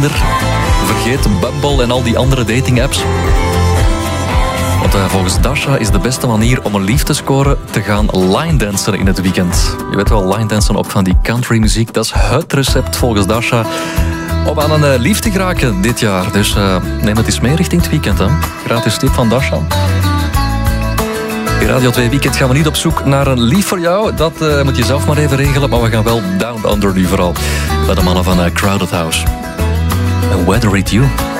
Vergeet Bumble en al die andere dating-apps. Want volgens Dasha is de beste manier om een lief te scoren te gaan line-dansen in het weekend. Je weet wel, line-dansen op van die country-muziek. Dat is het recept volgens Dasha om aan een lief te geraken dit jaar. Dus neem het eens mee richting het weekend. Hè. Gratis tip van Dasha. In Radio 2 Weekend gaan we niet op zoek naar een lief voor jou. Dat moet je zelf maar even regelen. Maar we gaan wel Down Under nu vooral. Bij de mannen van Crowded House. And Whether It You.